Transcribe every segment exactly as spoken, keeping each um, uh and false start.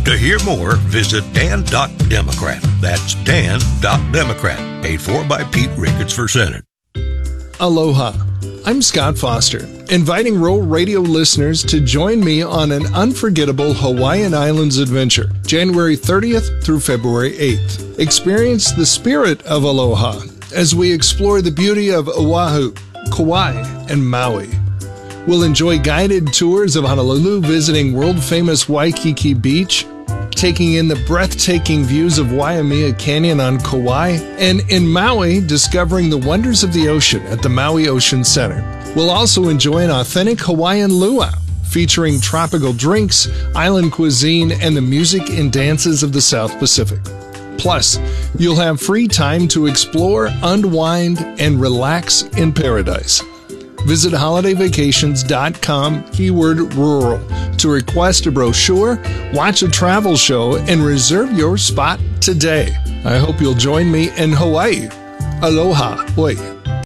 To hear more, visit dan dot democrat. That's dan dot democrat. Paid for by Pete Ricketts for Senate. Aloha. I'm Scott Foster, inviting Rural Radio listeners to join me on an unforgettable Hawaiian Islands adventure, January thirtieth through February eighth. Experience the spirit of aloha as we explore the beauty of Oahu, Kauai, and Maui. We'll enjoy guided tours of Honolulu, visiting world-famous Waikiki Beach, taking in the breathtaking views of Waimea Canyon on Kauai, and in Maui, discovering the wonders of the ocean at the Maui Ocean Center. We'll also enjoy an authentic Hawaiian luau, featuring tropical drinks, island cuisine, and the music and dances of the South Pacific. Plus, you'll have free time to explore, unwind, and relax in paradise. Visit holiday vacations dot com, keyword rural, to request a brochure, watch a travel show, and reserve your spot today. I hope you'll join me in Hawaii. Aloha. Oi.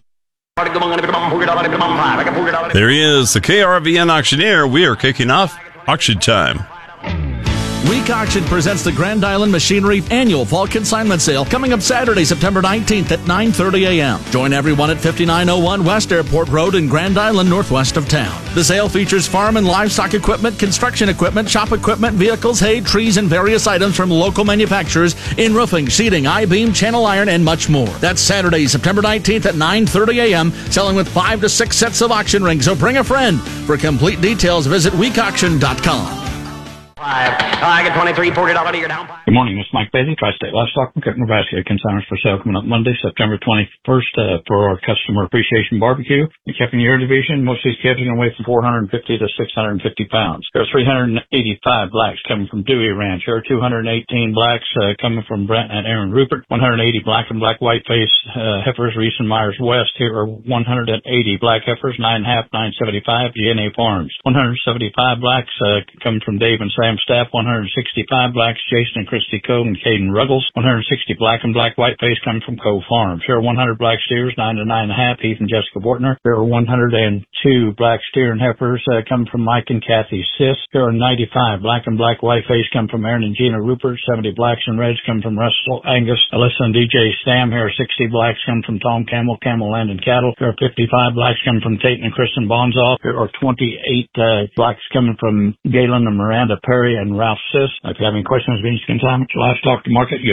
There he is, the K R V N auctioneer. We are kicking off auction time. Week Auction presents the Grand Island Machinery Annual Fall Consignment Sale coming up Saturday, September nineteenth at nine thirty a.m. Join everyone at fifty-nine oh one West Airport Road in Grand Island, northwest of town. The sale features farm and livestock equipment, construction equipment, shop equipment, vehicles, hay, trees, and various items from local manufacturers in roofing, sheeting, I-beam, channel iron, and much more. That's Saturday, September nineteenth at nine thirty a.m., selling with five to six sets of auction rings, so bring a friend. For complete details, visit week auction dot com. Five. I get twenty-three, forty dollars a year down. Good morning, this is Mike Bailey, Tri-State Livestock Market, Nebraska. Consignments for sale coming up Monday, September twenty-first, uh, for our Customer Appreciation Barbecue. The calf and year division, most of these calves are going to weigh from four hundred fifty to six hundred fifty pounds. There are three hundred eighty-five blacks coming from Dewey Ranch. There are two hundred eighteen blacks uh, coming from Brent and Aaron Rupert. one hundred eighty black and black white face uh, heifers, Reese and Myers West. Here are one hundred eighty black heifers, nine and a half, nine seventy-five, G N A Farms. one hundred seventy-five blacks uh, coming from Dave and Sam Staff. one hundred sixty-five blacks, Jason and Christy Cove and Caden Ruggles. one hundred sixty black and black white face coming from Cove Farms. There are one hundred black steers, nine to nine and a half, Heath and Jessica Bortner. There are one hundred two black steer and heifers uh, coming from Mike and Kathy Sis. There are ninety-five black and black white face come from Aaron and Gina Rupert. seventy blacks and reds come from Russell Angus, Alyssa and D J Stam. Here are sixty blacks come from Tom Camel, Camel Land and Cattle. There are fifty-five blacks coming from Tate and Kristen Bonzoff. There are twenty-eight uh, blacks coming from Galen and Miranda Perry and Ralph Sis. If you have any questions, Vince Consignment, Livestock to Market,